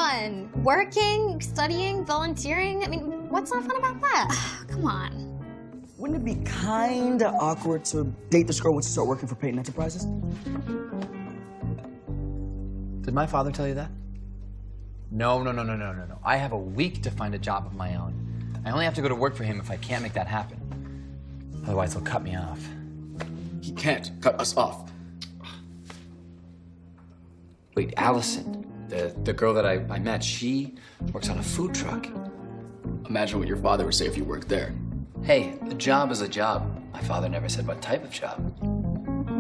fun. Working, studying, volunteering. I mean, what's not fun about that? Come on. Wouldn't it be kinda awkward to date this girl once you start working for Peyton Enterprises? Did my father tell you that? No. I have a week to find a job of my own. I only have to go to work for him if I can't make that happen. Otherwise, he'll cut me off. He can't cut us off. Wait, Allison, the girl that I met, she works on a food truck. Imagine what your father would say if you worked there. Hey, a job is a job. My father never said what type of job.